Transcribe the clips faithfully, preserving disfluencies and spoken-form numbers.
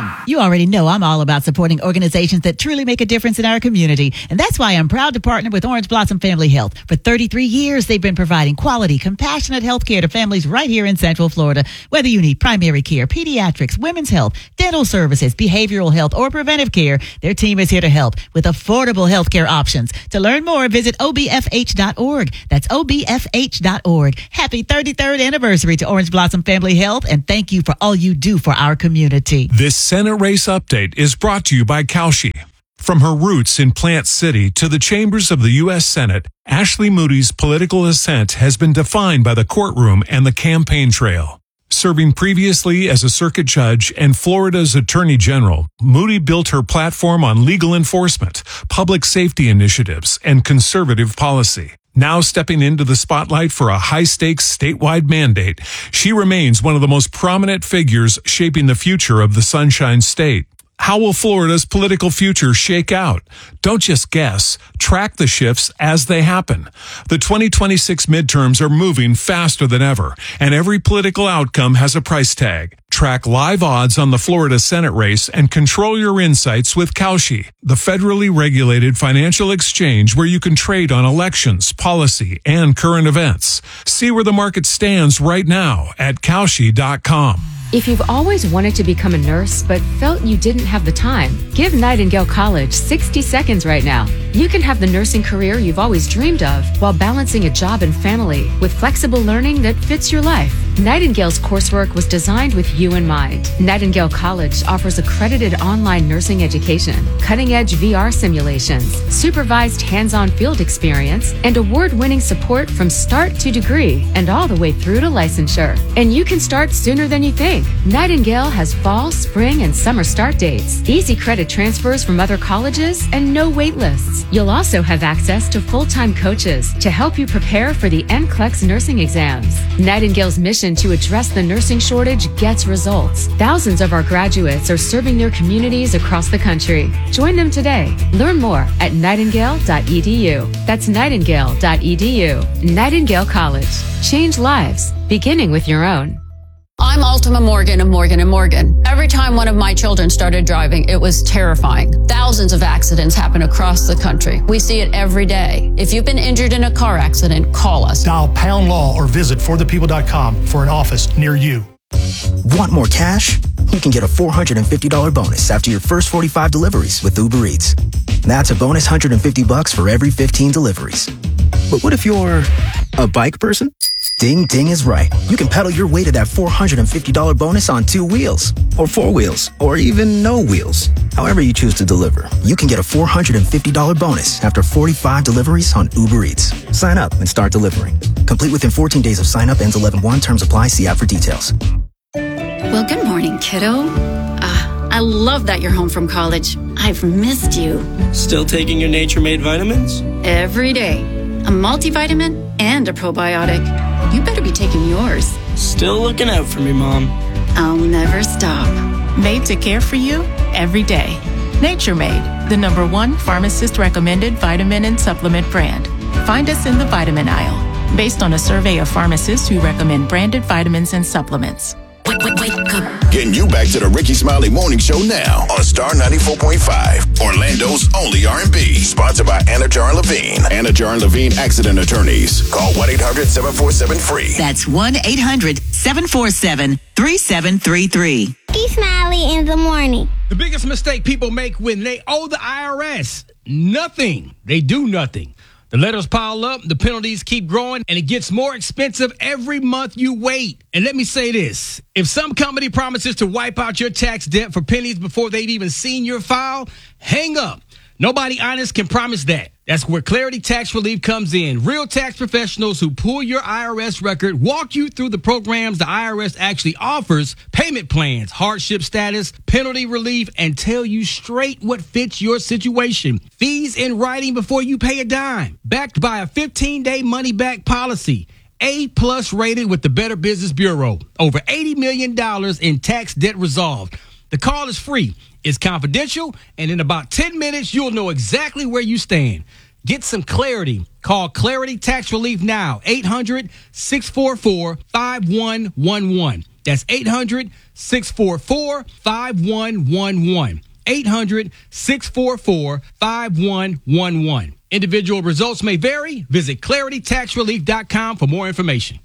com. You already know I'm all about supporting organizations that truly make a difference in our community. And that's why I'm proud to partner with Orange Blossom Family Health. For thirty-three years, they've been providing quality, compassionate health care to families right here in Central Florida. Whether you need primary care, pediatrics, women's health, dental services, behavioral health, or preventive care, their team is here to help with affordable health care options. To learn more, visit O B F H dot org. That's O B F H dot org. Happy thirty-third anniversary to Orange Blossom Family Health, and thank you for all you do for our community. This Senate race update is brought to you by Kalshi. From her roots in Plant City to the chambers of the U S Senate, Ashley Moody's political ascent has been defined by the courtroom and the campaign trail. Serving previously as a circuit judge and Florida's attorney general, Moody built her platform on legal enforcement, public safety initiatives, and conservative policy. Now stepping into the spotlight for a high-stakes statewide mandate, she remains one of the most prominent figures shaping the future of the Sunshine State. How will Florida's political future shake out? Don't just guess. Track the shifts as they happen. The twenty twenty-six midterms are moving faster than ever, and every political outcome has a price tag. Track live odds on the Florida Senate race and control your insights with Kalshi, the federally regulated financial exchange where you can trade on elections, policy, and current events. See where the market stands right now at Kalshi dot com. If you've always wanted to become a nurse but felt you didn't have the time, give Nightingale College sixty seconds right now. You can have the nursing career you've always dreamed of while balancing a job and family with flexible learning that fits your life. Nightingale's coursework was designed with you in mind. Nightingale College offers accredited online nursing education, cutting-edge V R simulations, supervised hands-on field experience, and award-winning support from start to degree and all the way through to licensure. And you can start sooner than you think. Nightingale has fall, spring, and summer start dates, easy credit transfers from other colleges, and no wait lists. You'll also have access to full-time coaches to help you prepare for the N C L E X nursing exams. Nightingale's mission to address the nursing shortage gets results. Thousands of our graduates are serving their communities across the country. Join them today. Learn more at nightingale dot e d u. That's nightingale dot e d u. Nightingale College. Change lives, beginning with your own. I'm Ultima Morgan of Morgan and Morgan. Every time one of my children started driving, it was terrifying. Thousands of accidents happen across the country. We see it every day. If you've been injured in a car accident, call us. Dial pound law or visit for the people dot com for an office near you. Want more cash? You can get a four hundred fifty dollars bonus after your first forty-five deliveries with Uber Eats. That's a bonus one hundred fifty bucks for every fifteen deliveries. But what if you're a bike person? Ding Ding is right. You can pedal your way to that four hundred fifty dollars bonus on two wheels, or four wheels, or even no wheels. However you choose to deliver, you can get a four hundred fifty dollars bonus after forty-five deliveries on Uber Eats. Sign up and start delivering. Complete within fourteen days of sign up, ends eleven one. Terms apply. See app for details. Well, good morning, kiddo. Uh, I love that you're home from college. I've missed you. Still taking your Nature Made vitamins? Every day. A multivitamin and a probiotic. You better be taking yours. Still looking out for me, Mom. I'll never stop. Made to care for you every day. Nature Made, the number one pharmacist-recommended vitamin and supplement brand. Find us in the vitamin aisle, based on a survey of pharmacists who recommend branded vitamins and supplements. Wake, wake, wake up. Getting you back to the Ricky Smiley Morning Show now on Star ninety-four point five, Orlando's only R and B. Sponsored by Anajar and Levine. Anajar and Levine Accident Attorneys. Call one eight hundred seven four seven free. That's one eight hundred seven four seven three seven three three. Ricky Smiley in the morning. The biggest mistake people make when they owe the I R S, nothing. They do nothing. The letters pile up, the penalties keep growing, and it gets more expensive every month you wait. And let me say this. If some company promises to wipe out your tax debt for pennies before they've even seen your file, hang up. Nobody honest can promise that. That's where Clarity Tax Relief comes in. Real tax professionals who pull your I R S record, walk you through the programs the I R S actually offers, payment plans, hardship status, penalty relief, and tell you straight what fits your situation. Fees in writing before you pay a dime. Backed by a fifteen-day money-back policy. A-plus rated with the Better Business Bureau. Over eighty million dollars in tax debt resolved. The call is free. It's confidential, and in about ten minutes, you'll know exactly where you stand. Get some clarity. Call Clarity Tax Relief now, eight hundred six four four five one one one. That's eight hundred, six four four, five one one one. eight hundred, six four four, five one one one. Individual results may vary. Visit clarity tax relief dot com for more information.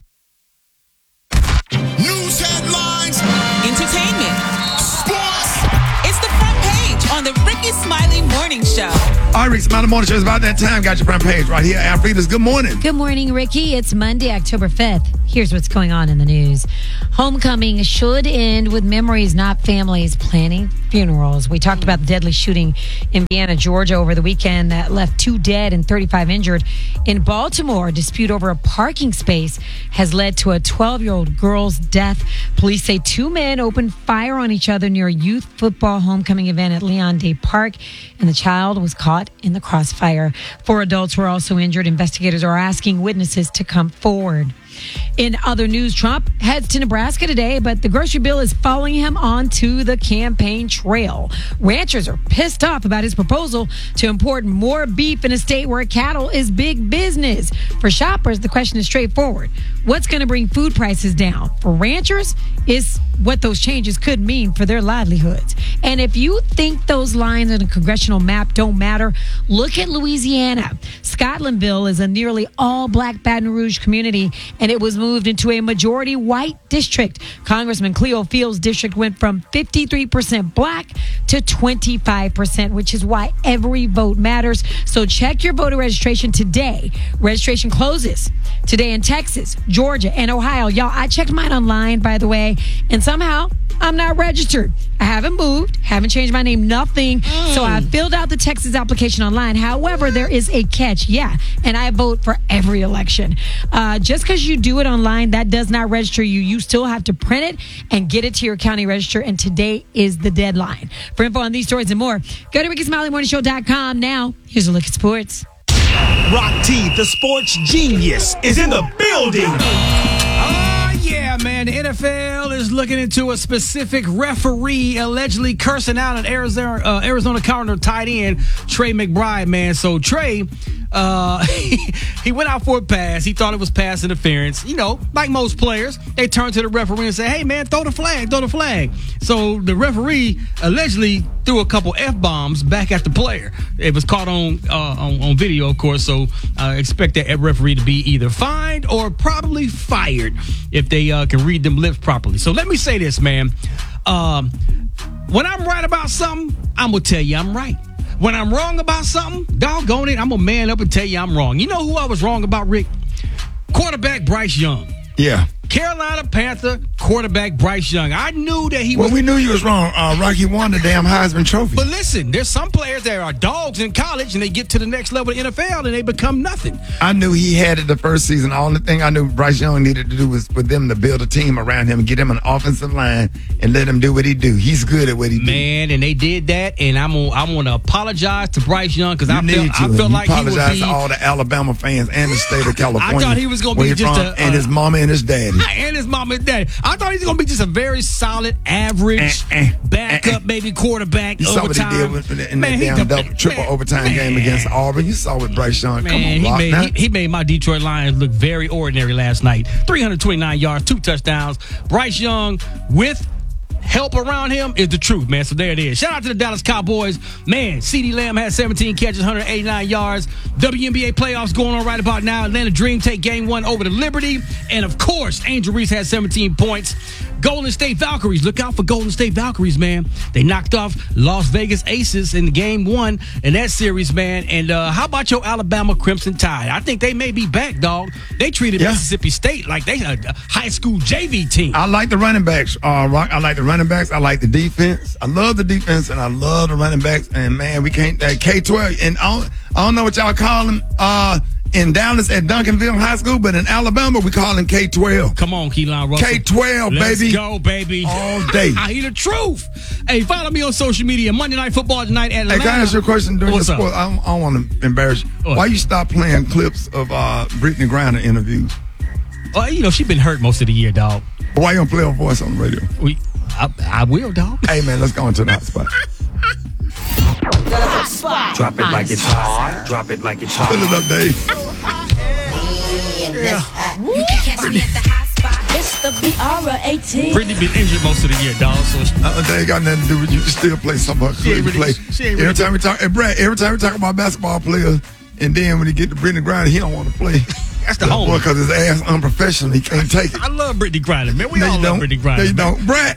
News headlines, entertainment, sports. It's the front page on the Ricky Smiley Morning Show. All right, Ricky Smiley Morning Show is about that time. Got your front page right here. Alfreda's, good morning. Good morning, Ricky. It's Monday, October fifth. Here's what's going on in the news. Homecoming should end with memories, not families planning funerals. We talked about the deadly shooting in Vienna, Georgia over the weekend that left two dead and thirty-five injured. In Baltimore, a dispute over a parking space has led to a twelve-year-old girl's death. Police say two men opened fire on each other near a youth football homecoming event at Leon Day Park, and the child was caught in the crossfire. Four adults were also injured. Investigators are asking witnesses to come forward. In other news, Trump heads to Nebraska today, but the grocery bill is following him onto the campaign trail. Ranchers are pissed off about his proposal to import more beef in a state where cattle is big business. For shoppers, the question is straightforward. What's going to bring food prices down? For ranchers, is what those changes could mean for their livelihoods. And if you think those lines on a congressional map don't matter, look at Louisiana. Scotlandville is a nearly all-black Baton Rouge community, and it was moved into a majority white district. Congressman Cleo Fields' district went from fifty-three percent black to twenty-five percent, which is why every vote matters. So check your voter registration today. Registration closes today in Texas, Georgia, and Ohio. Y'all, I checked mine online, by the way, and somehow I'm not registered. I haven't moved, haven't changed my name, nothing. Mm. So I filled out the Texas application online. However, there is a catch. Yeah, and I vote for every election. Uh, just because you do it online, that does not register you. You still have to print it and get it to your county register. And today is the deadline. For info on these stories and more, go to Ricky Smiley Morning Show dot com. Now, here's a look at sports. Rock T, the sports genius, is in the building. Oh, yeah, man. The N F L is looking into a specific referee allegedly cursing out an Arizona, uh, Arizona Cardinal tight end, Trey McBride, man. So, Trey, uh, he, he went out for a pass. He thought it was pass interference. You know, like most players, they turn to the referee and say, hey, man, throw the flag, throw the flag. So, the referee allegedly threw a couple F-bombs back at the player. It was caught on uh, on, on video, of course, so uh, expect that referee to be either fined or probably fired if they uh, can read them lips properly. So let me say this, man. Um, when I'm right about something, I'm going to tell you I'm right. When I'm wrong about something, doggone it, I'm going to man up and tell you I'm wrong. You know who I was wrong about, Rick? Quarterback Bryce Young. Yeah. Carolina Panther quarterback Bryce Young. I knew that he well, was... Well, we knew you was wrong. Uh, Rocky won the damn Heisman Trophy. But listen, there's some players that are dogs in college, and they get to the next level of the N F L, and they become nothing. I knew he had it the first season. The only thing I knew Bryce Young needed to do was for them to build a team around him and get him an offensive line and let him do what he do. He's good at what he do. Man, and they did that, and I'm gonna, I'm going to apologize to Bryce Young because I feel, I feel like he would be... apologize to all the Alabama fans and the state of California. I thought he was going to be just from, a... And uh, his mama and his daddy. And his mama and daddy. I thought he was going to be just a very solid, average, eh, eh, backup, eh, maybe quarterback. You saw overtime. what he did with, in man, that damn double, triple man, overtime man. game against Auburn. You saw what Bryce Young. Man, Come on, he Rock, made, he, he made my Detroit Lions look very ordinary last night. three hundred twenty-nine yards, two touchdowns. Bryce Young with help around him is the truth, man. So there it is. Shout out to the Dallas Cowboys. Man, CeeDee Lamb had seventeen catches, one hundred eighty-nine yards. W N B A playoffs going on right about now. Atlanta Dream take game one over to Liberty. And, of course, Angel Reese had seventeen points. Golden State Valkyries. Look out for Golden State Valkyries, man. They knocked off Las Vegas Aces in game one in that series, man. And uh, how about your Alabama Crimson Tide? I think they may be back, dog. They treated yeah. Mississippi State like they a high school J V team. I like the running backs, uh, Rock. I like the running backs. I like the defense. I love the defense, and I love the running backs. And, man, we can't uh, – K twelve. And I don't, I don't know what y'all call them uh, in Dallas at Duncanville High School, but in Alabama, we call them K twelve. Come on, Keelan Russell. K twelve, Let's baby. Let's go, baby. All day. I hear the truth. Hey, follow me on social media. Monday Night Football tonight at Atlanta. Hey, can I ask you a question during What's the sport? I don't, I don't want to embarrass you. What? Why you stop playing clips of uh, Brittany Griner interviews? Well, you know, she been hurt most of the year, dog. Why you don't play her voice on the radio? We, I, I will, dog. Hey, man, let's go into the hot spot. Hot spot. Drop it like it's hot. Drop it like it's hot. Fill it up, Dave. Yeah. You can catch me at the hot spot. It's the B R A T. Brittany been injured most of the year, dog. So uh, they ain't got nothing to do with you. You can still play somebody. She ain't really, play. She ain't every really time we talk, hey Brad, every time we talk about basketball players, and then when he get to Brittany Griner, he don't want to play. That's the whole because his ass unprofessional. He can't take it. I love Brittany Griner, man. We no, all you love don't. Brittany Griner. No, you don't, Brad.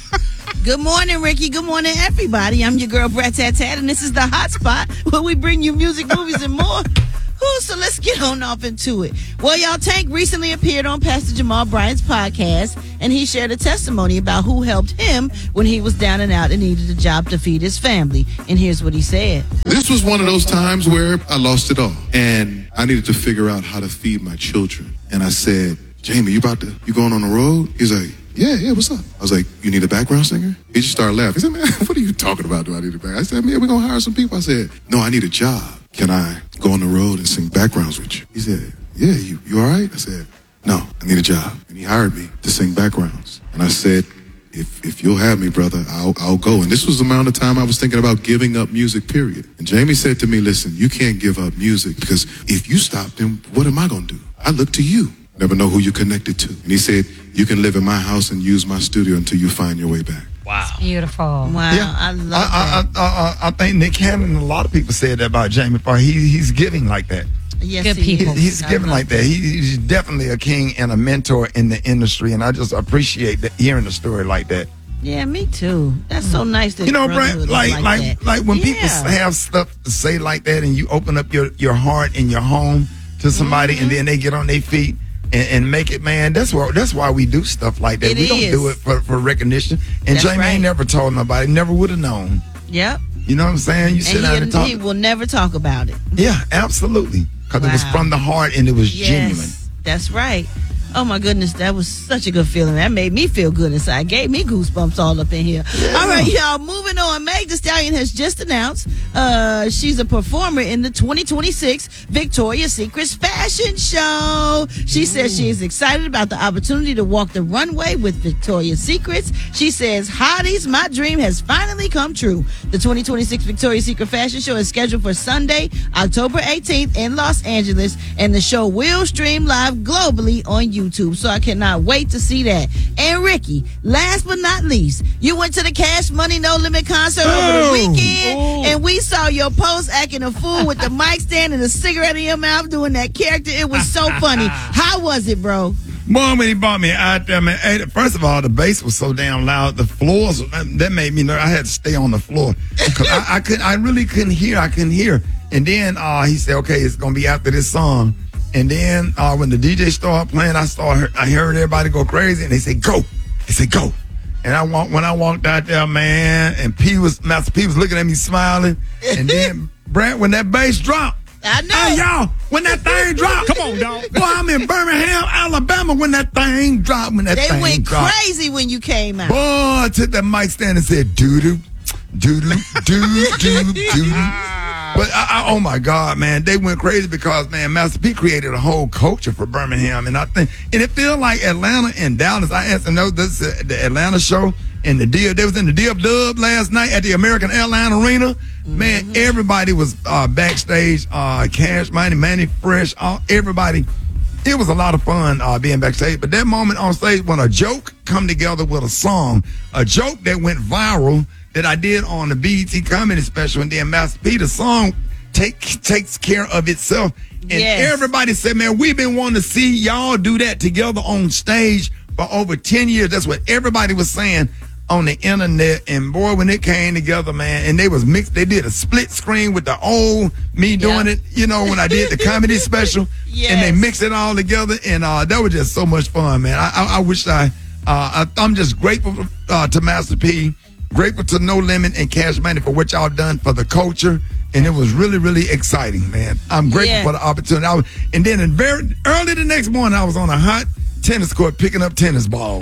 Good morning, Ricky. Good morning, everybody. I'm your girl, Brett Tat Tat, and this is the Hot Spot where we bring you music, movies, and more. Ooh, so let's get on off into it. Well, y'all, Tank recently appeared on Pastor Jamal Bryant's podcast, and he shared a testimony about who helped him when he was down and out and needed a job to feed his family. And here's what he said. This was one of those times where I lost it all, and I needed to figure out how to feed my children. And I said, Jamie, you about to, you going on the road? He's like, yeah, yeah, what's up? I was like, you need a background singer? He just started laughing. He said, man, what are you talking about? Do I need a background? I said, man, we're going to hire some people. I said, no, I need a job. Can I go on the road and sing backgrounds with you? He said, yeah, you, you all right? I said, no, I need a job. And he hired me to sing backgrounds. And I said, if if you'll have me, brother, I'll, I'll go. And this was the amount of time I was thinking about giving up music, period. And Jamie said to me, listen, you can't give up music because if you stop, then what am I going to do? I look to you. Never know who you're connected to. And he said, you can live in my house and use my studio until you find your way back. Wow. It's beautiful. Wow. Yeah. I love I, that. I, I, I, I think Nick Cannon and a lot of people said that about Jamie Foxx. He, he's giving like that. Yes, Good he people. is. He's I giving love like that. He, he's definitely a king and a mentor in the industry. And I just appreciate that, hearing a story like that. Yeah, me too. That's so nice that You know, brotherhood Brent, is like like, like that. like when Yeah. people have stuff to say like that, and you open up your, your heart and your home to somebody, Mm-hmm. and then they get on their feet and, and make it, man. That's why that's why we do stuff like that. It we don't is. do it for, for recognition. And That's Jamie right. ain't never told nobody, never would have known. Yep. You know what I'm saying? You sit And down he, and talk. he will never talk about it. Yeah, absolutely. Because it was Wow. from the heart and it was Yes, genuine. that's right. Oh my goodness, that was such a good feeling. That made me feel good inside. Gave me goosebumps all up in here. Yeah. All right, y'all, moving on. Meg Thee Stallion has just announced uh, she's a performer in the twenty twenty-six Victoria's Secret fashion show. She says she is excited about the opportunity to walk the runway with Victoria's Secrets. She says, hotties, my dream has finally come true. The twenty twenty-six Victoria's Secret fashion show is scheduled for Sunday, October eighteenth in Los Angeles, and the show will stream live globally on YouTube. So I cannot wait to see that. And Ricky, last but not least, you went to the Cash Money No Limit concert over the Oh. weekend, Oh. and we saw your post acting a fool with the mic stand and a cigarette in your mouth doing that character. It was so funny. How was it, bro? Boy, when he brought me out there, man, hey, first of all, the bass was so damn loud. The floors, that made me nervous. I had to stay on the floor. Cause I, I couldn't, I really couldn't hear. I couldn't hear. And then uh, he said, okay, it's going to be after this song. And then uh, when the D J started playing, I started, I heard everybody go crazy, and they said, go. They said, go. And I walked, when I walked out there, man, and P was, Master P was looking at me smiling. And then, Brent, when that bass dropped, I know. hey, y'all, when that thing dropped. Come on, dog. Boy, I'm in Birmingham, Alabama, when that thing dropped. When that They thing went dropped. crazy when you came out. Boy, I took that mic stand and said, doo-doo, doo-doo, doo-doo, doo-doo. But, I, I, oh, my God, man, they went crazy because, man, Master P created a whole culture for Birmingham. And I think, and it feels like Atlanta and Dallas. I asked to know this, uh, the Atlanta show and the deal. They was in the D F Dub last night at the American Airline Arena. Mm-hmm. Man, everybody was uh, backstage. Uh, Cash Money, Manny Fresh, all, everybody. It was a lot of fun uh, being backstage. But that moment on stage when a joke come together with a song, a joke that went viral that I did on the B E T Comedy Special, and then Master P, the song take, takes care of itself. And Yes. everybody said, man, we've been wanting to see y'all do that together on stage for over ten years. That's what everybody was saying on the internet. And boy, when it came together, man, and they was mixed, they did a split screen with the old me doing Yeah. it, you know, when I did the comedy special. Yes. And they mixed it all together, and uh, that was just so much fun, man. I, I, I wish I, uh, I, I'm just grateful uh, to Master P, grateful to No Limit and Cash Money for what y'all done for the culture, and it was really, really exciting, man. I'm grateful Yeah. for the opportunity. I was, and then in very early the next morning, I was on a hot tennis court picking up tennis balls.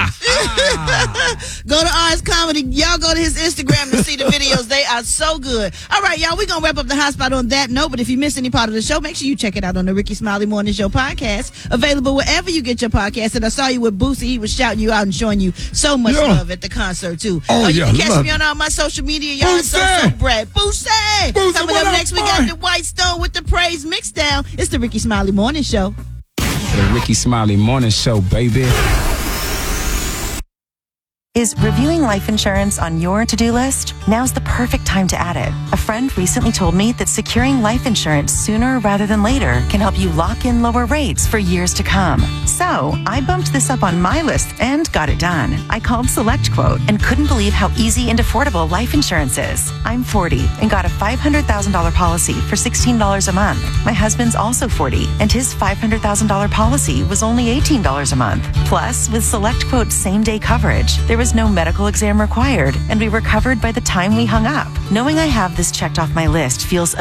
Go to R's Comedy. Y'all go to his Instagram to see the videos. They are so good. All right, y'all, we're going to wrap up the hot spot on that note. But if you missed any part of the show, make sure you check it out on the Ricky Smiley Morning Show podcast. Available wherever you get your podcast. And I saw you with Boosie. He was shouting you out and showing you so much Yeah. love at the concert, too. Oh, uh, you yeah, can catch love me it. on all my social media. Y'all so, Boosie! so Brad. Boosie! Boosie, Coming what up up, next, we boy? got the White Stone with the Praise Mixdown. It's the Ricky Smiley Morning Show. The Ricky Smiley Morning Show, baby. Is reviewing life insurance on your to-do list? Now's the perfect time to add it. A friend recently told me that securing life insurance sooner rather than later can help you lock in lower rates for years to come. So I bumped this up on my list and got it done. I called SelectQuote and couldn't believe how easy and affordable life insurance is. I'm forty and got a five hundred thousand dollars policy for sixteen dollars a month. My husband's also forty and his five hundred thousand dollars policy was only eighteen dollars a month. Plus, with SelectQuote's same-day coverage, there was no medical exam required and we were covered by the time we hung up. Knowing I have this checked off my list feels